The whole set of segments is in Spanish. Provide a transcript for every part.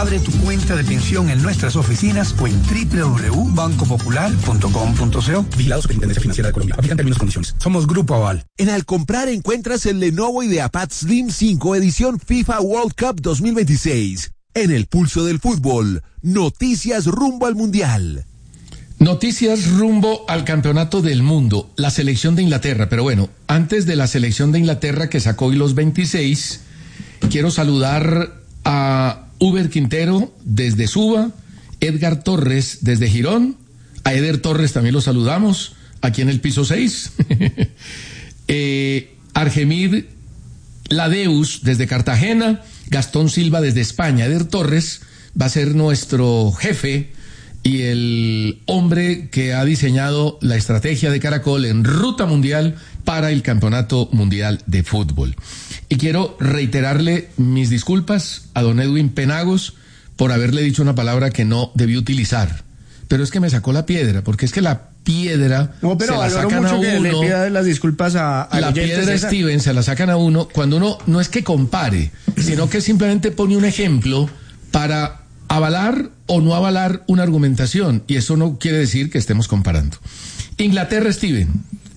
Abre tu cuenta de pensión en nuestras oficinas o en www.bancopopular.com.co. Vigilado Superintendencia Financiera de Colombia. Aplican términos y condiciones. Somos Grupo Aval. En Alcomprar encuentras el Lenovo IdeaPad Slim 5 edición FIFA World Cup 2026. En el pulso del fútbol, noticias rumbo al Mundial. Noticias rumbo al Campeonato del Mundo, la selección de Inglaterra. Pero bueno, antes de la selección de Inglaterra que sacó hoy los 26, quiero saludar a Uber Quintero desde Suba, Edgar Torres desde Girón, a Eder Torres también lo saludamos, aquí en el piso 6, Argemid Ladeus desde Cartagena, Gastón Silva desde España. Eder Torres va a ser nuestro jefe y el hombre que ha diseñado la estrategia de Caracol en ruta mundial para el Campeonato Mundial de Fútbol. Y quiero reiterarle mis disculpas a don Edwin Penagos por haberle dicho una palabra que no debí utilizar. Pero es que me sacó la piedra, porque es que la piedra no, pero se la sacan mucho a que uno. Le pida las disculpas a la piedra Steven se la sacan a uno cuando uno no es que compare, sino que simplemente pone un ejemplo para avalar o no avalar una argumentación, y eso no quiere decir que estemos comparando. Inglaterra, Steven,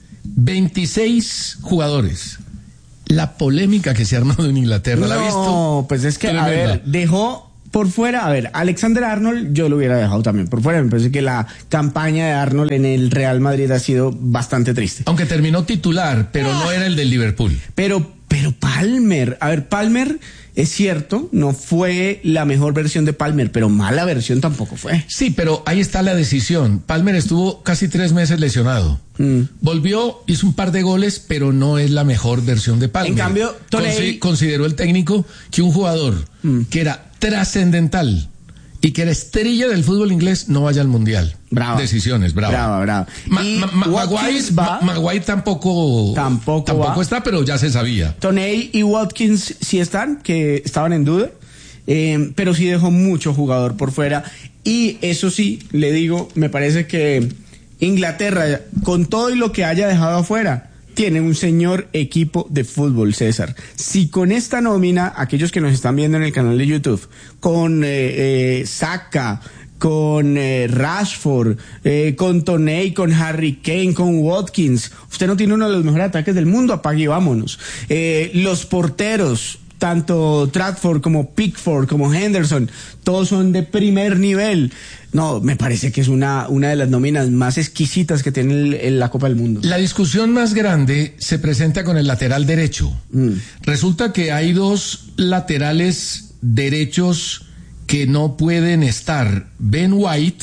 26 jugadores. La polémica que se ha armado en Inglaterra, ¿la ha visto? No, pues es que, Tremenda. a ver, dejó por fuera, a ver, Alexander-Arnold yo lo hubiera dejado también por fuera. Me parece que la campaña de Arnold en el Real Madrid ha sido bastante triste. Aunque terminó titular, pero no era el del Liverpool. Pero Palmer, a ver, Palmer, es cierto, no fue la mejor versión de Palmer, pero mala versión tampoco fue. Sí, pero ahí está la decisión. Palmer estuvo casi 3 meses lesionado. Volvió, hizo un par de goles, pero no es la mejor versión de Palmer. En cambio, consideró el técnico que un jugador que era trascendental y que era estrella del fútbol inglés no vaya al Mundial. Bravo. Decisiones, bravo. Y Maguire tampoco está, pero ya se sabía. Toney y Watkins sí están, que estaban en duda, pero sí dejó mucho jugador por fuera. Y eso sí, le digo, me parece que Inglaterra, con todo y lo que haya dejado afuera, tiene un señor equipo de fútbol, César. Si con esta nómina, aquellos que nos están viendo en el canal de YouTube, con Saka, con Rashford, con Toney, con Harry Kane, con Watkins, usted no tiene uno de los mejores ataques del mundo, apague y vámonos. Los porteros, tanto Trafford como Pickford, como Henderson, todos son de primer nivel. No, me parece que es una de las nóminas más exquisitas que tiene la Copa del Mundo. La discusión más grande se presenta con el lateral derecho. Resulta que hay 2 laterales derechos que no pueden estar. Ben White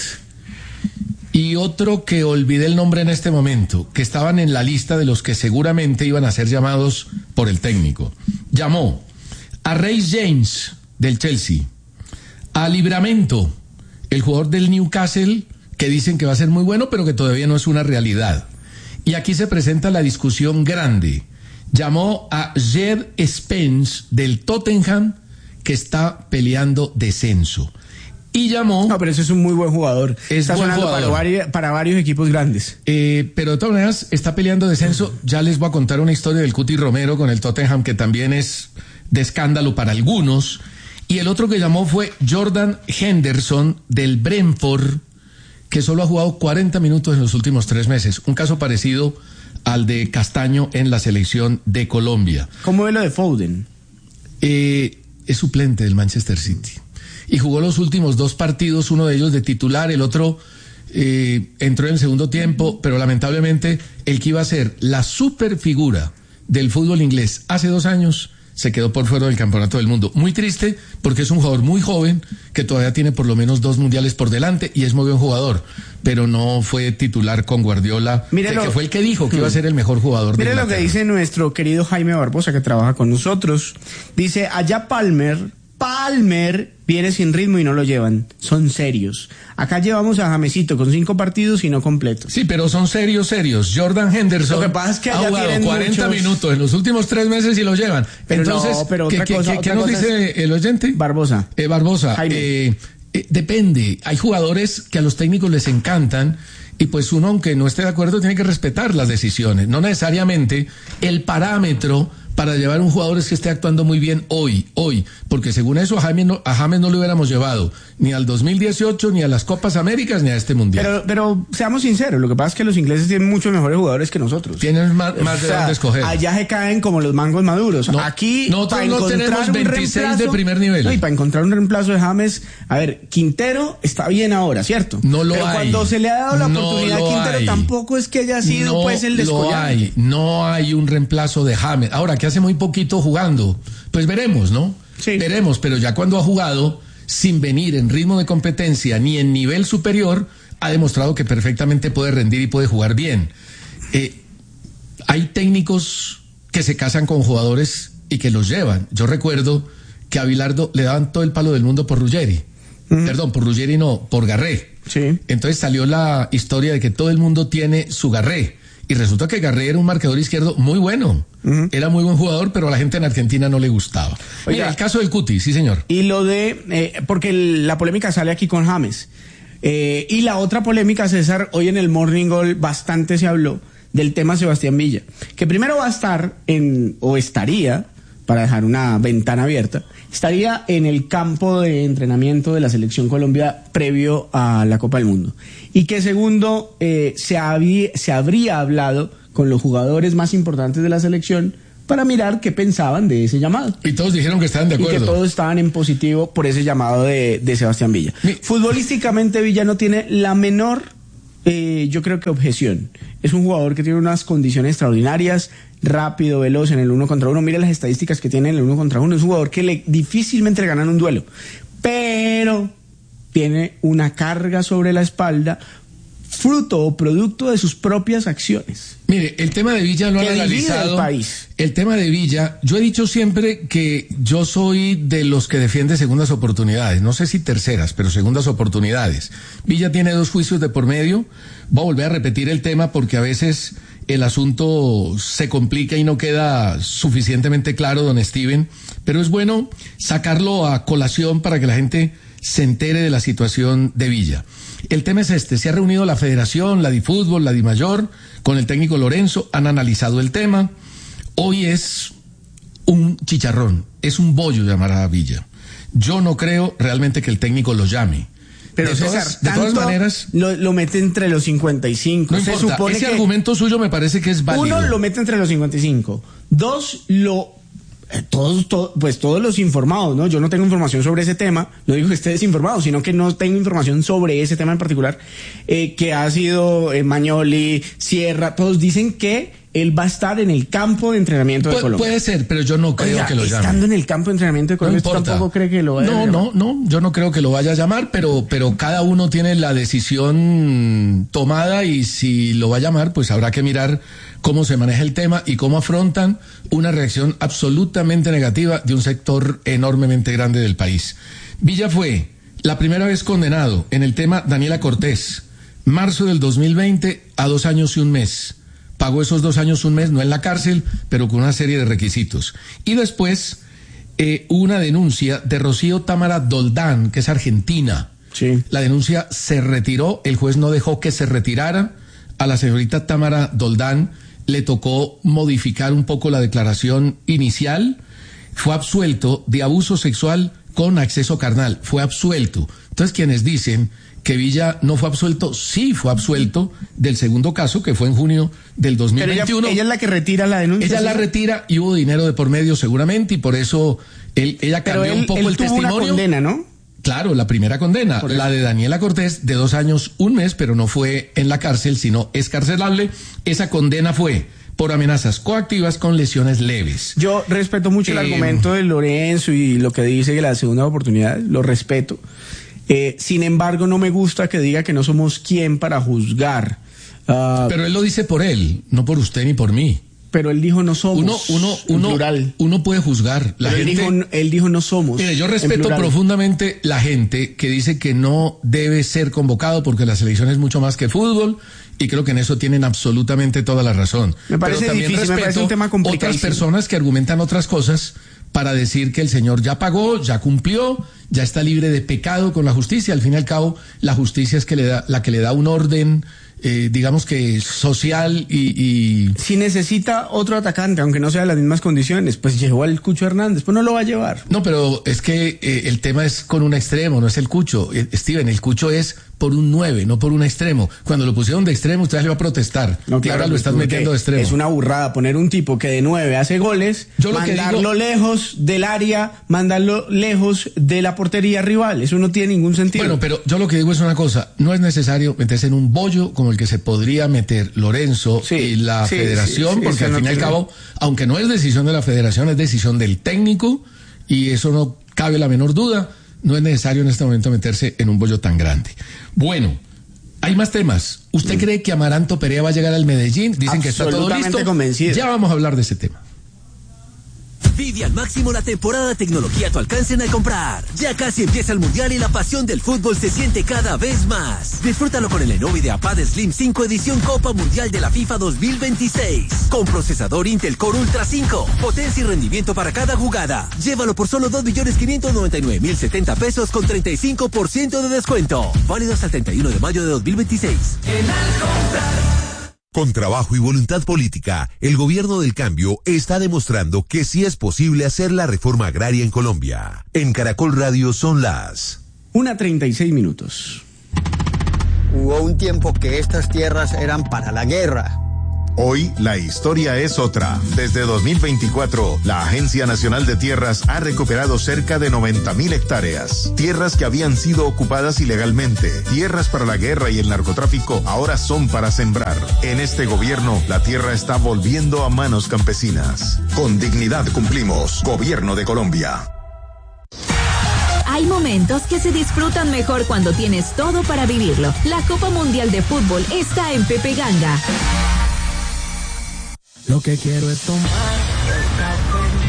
y otro que olvidé el nombre en este momento, que estaban en la lista de los que seguramente iban a ser llamados por el técnico. Llamó a Reece James del Chelsea, a Livramento, el jugador del Newcastle, que dicen que va a ser muy bueno, pero que todavía no es una realidad. Y aquí se presenta la discusión grande. Llamó a Jed Spence del Tottenham, que está peleando descenso. Y llamó... No, pero ese es un muy buen jugador. Está sonando para varios equipos grandes. Pero de todas maneras, está peleando descenso. Ya les voy a contar una historia del Cuti Romero con el Tottenham, que también es de escándalo para algunos. Y el otro que llamó fue Jordan Henderson del Brentford, que solo ha jugado 40 minutos en los últimos 3 meses. Un caso parecido al de Castaño en la selección de Colombia. ¿Cómo ve lo de Foden? Es suplente del Manchester City. Y jugó los últimos 2 partidos, uno de ellos de titular, el otro entró en el segundo tiempo, pero lamentablemente el que iba a ser la superfigura del fútbol inglés hace 2 años se quedó por fuera del Campeonato del Mundo. Muy triste, porque es un jugador muy joven, que todavía tiene por lo menos 2 mundiales por delante, y es muy buen jugador, pero no fue titular con Guardiola, que fue el que dijo que iba a ser el mejor jugador de Inglaterra. Mire lo que dice nuestro querido Jaime Barbosa, que trabaja con nosotros. Dice, allá Palmer viene sin ritmo y no lo llevan. Son serios. Acá llevamos a Jamesito con 5 partidos y no completos. Sí, pero son serios. Jordan Henderson lo que pasa es que ha jugado 40 minutos en los últimos 3 meses y lo llevan. Pero entonces, no, pero ¿qué nos dice el oyente? Barbosa. Depende. Hay jugadores que a los técnicos les encantan, y pues uno, aunque no esté de acuerdo, tiene que respetar las decisiones. No necesariamente el parámetro para llevar un jugador es que esté actuando muy bien hoy, porque según eso a James no lo hubiéramos llevado ni al 2018, ni a las Copas Américas, ni a este Mundial. Pero seamos sinceros, lo que pasa es que los ingleses tienen muchos mejores jugadores que nosotros. Tienen más de dónde escoger. Allá se caen como los mangos maduros. No, aquí nosotros no tenemos 26 de primer nivel. No, y para encontrar un reemplazo de James, a ver, Quintero está bien ahora, ¿cierto? No lo pero hay. Cuando se le ha dado la oportunidad a Quintero, tampoco es que haya sido pues el descollante. No hay un reemplazo de James. Ahora, que hace muy poquito jugando, pues veremos, ¿no? Sí. Veremos, pero ya cuando ha jugado, sin venir en ritmo de competencia ni en nivel superior, ha demostrado que perfectamente puede rendir y puede jugar bien. Hay técnicos que se casan con jugadores y que los llevan. Yo recuerdo que a Bilardo le daban todo el palo del mundo por Ruggeri. Perdón, por Ruggeri no, por Garré. Sí. Entonces salió la historia de que todo el mundo tiene su Garré. Y resulta que Garré era un marcador izquierdo muy bueno. Era muy buen jugador, pero a la gente en Argentina no le gustaba. Mira, el caso del Cuti, sí señor. Y lo de, porque la polémica sale aquí con James. Y la otra polémica, César, hoy en el Morning Goal bastante se habló del tema Sebastián Villa, que primero va a estar estaría, para dejar una ventana abierta, estaría en el campo de entrenamiento de la Selección Colombia previo a la Copa del Mundo. Y que segundo, se habría hablado con los jugadores más importantes de la selección para mirar qué pensaban de ese llamado. Y todos dijeron que estaban de acuerdo. Y que todos estaban en positivo por ese llamado de Sebastián Villa. Futbolísticamente Villa no tiene la menor, yo creo que objeción. Es un jugador que tiene unas condiciones extraordinarias, rápido, veloz en el 1 contra 1. Mira las estadísticas que tiene en el 1 contra 1. Es un jugador que difícilmente le ganan un duelo. Pero tiene una carga sobre la espalda, fruto o producto de sus propias acciones. Mire, el tema de Villa lo han analizado. El país. El tema de Villa, yo he dicho siempre que yo soy de los que defiende segundas oportunidades, no sé si terceras, pero segundas oportunidades. Villa tiene 2 juicios de por medio. Voy a volver a repetir el tema porque a veces el asunto se complica y no queda suficientemente claro, don Steven, pero es bueno sacarlo a colación para que la gente se entere de la situación de Villa. El tema es este: se ha reunido la Federación, la Difútbol, la Dimayor, con el técnico Lorenzo, han analizado el tema. Hoy es un chicharrón, es un bollo llamar a Villa. Yo no creo realmente que el técnico lo llame. Pero de todas maneras, lo mete entre los 55. No importa, supone ese argumento suyo me parece que es válido. 1, lo mete entre los 55. 2, todos los informados, ¿no? Yo no tengo información sobre ese tema, no digo que esté desinformado, sino que no tengo información sobre ese tema en particular, que ha sido Magnoli, Sierra, todos dicen que él va a estar en el campo de entrenamiento de Colombia. Puede ser, pero yo no creo que lo llame. Estando en el campo de entrenamiento de Colombia, no tampoco cree que lo vaya a llamar. No, yo no creo que lo vaya a llamar, pero cada uno tiene la decisión tomada y si lo va a llamar, pues habrá que mirar cómo se maneja el tema y cómo afrontan una reacción absolutamente negativa de un sector enormemente grande del país. Villa fue la primera vez condenado en el tema Daniela Cortés, marzo del 2020 a 2 años y 1 mes. Pagó esos 2 años 1 mes, no en la cárcel, pero con una serie de requisitos. Y después hubo una denuncia de Rocío Támara Doldán, que es argentina. Sí. La denuncia se retiró, el juez no dejó que se retirara. A la señorita Támara Doldán le tocó modificar un poco la declaración inicial. Fue absuelto de abuso sexual con acceso carnal. Fue absuelto. Entonces, quienes dicen que Villa no fue absuelto, sí fue absuelto del segundo caso, que fue en junio del 2021. Pero ella es la que retira la denuncia. Ella la retira y hubo dinero de por medio seguramente, y por eso ella cambió un poco el testimonio. Tuvo una condena, ¿no? Claro, la primera condena, la de Daniela Cortés, de 2 años 1 mes, pero no fue en la cárcel, sino excarcelable. Esa condena fue por amenazas coactivas con lesiones leves. Yo respeto mucho el argumento de Lorenzo y lo que dice de la segunda oportunidad, lo respeto. Sin embargo, no me gusta que diga que no somos quien para juzgar. Pero él lo dice por él, no por usted ni por mí. Pero él dijo no somos. Uno puede juzgar. Él dijo no somos. Mire, yo respeto profundamente la gente que dice que no debe ser convocado porque la selección es mucho más que fútbol, y creo que en eso tienen absolutamente toda la razón. Me parece pero también difícil, respeto me parece un tema complicado. Otras personas que argumentan otras cosas para decir que el señor ya pagó, ya cumplió, ya está libre de pecado con la justicia. Al fin y al cabo, la justicia es la que le da un orden digamos que social y... Si necesita otro atacante, aunque no sea de las mismas condiciones, pues llevó al Cucho Hernández, pues no lo va a llevar. No, pero es que el tema es con un extremo, no es el Cucho. Steven, el Cucho es por un 9, no por un extremo. Cuando lo pusieron de extremo, usted le va a protestar. No, claro, ahora lo estás metiendo de extremo. Es una burrada poner un tipo que de 9 hace goles, mandarlo lejos del área, mandarlo lejos de la portería rival. Eso no tiene ningún sentido. Bueno, pero yo lo que digo es una cosa, no es necesario meterse en un bollo como el que se podría meter Lorenzo y la federación, porque al fin y al cabo, aunque no es decisión de la federación, es decisión del técnico, y eso no cabe la menor duda. No es necesario en este momento meterse en un bollo tan grande. Bueno, hay más temas. ¿Usted cree que Amaranto Perea va a llegar al Medellín? Dicen que está todo listo. Convencido. Ya vamos a hablar de ese tema. Vive al máximo la temporada de tecnología a tu alcance en iComprar. Ya casi empieza el Mundial y la pasión del fútbol se siente cada vez más. Disfrútalo con el Lenovo IdeaPad Slim 5 edición Copa Mundial de la FIFA 2026. Con procesador Intel Core Ultra 5. Potencia y rendimiento para cada jugada. Llévalo por solo 2.599.070 pesos con 35% de descuento. Válido hasta el 31 de mayo de 2026. En iComprar. Con trabajo y voluntad política, el gobierno del cambio está demostrando que sí es posible hacer la reforma agraria en Colombia. En Caracol Radio son las 1:36. Hubo un tiempo que estas tierras eran para la guerra. Hoy la historia es otra. Desde 2024, la Agencia Nacional de Tierras ha recuperado cerca de 90.000 hectáreas. Tierras que habían sido ocupadas ilegalmente. Tierras para la guerra y el narcotráfico ahora son para sembrar. En este gobierno, la tierra está volviendo a manos campesinas. Con dignidad cumplimos. Gobierno de Colombia. Hay momentos que se disfrutan mejor cuando tienes todo para vivirlo. La Copa Mundial de Fútbol está en Pepe Ganga. Lo que quiero es tomar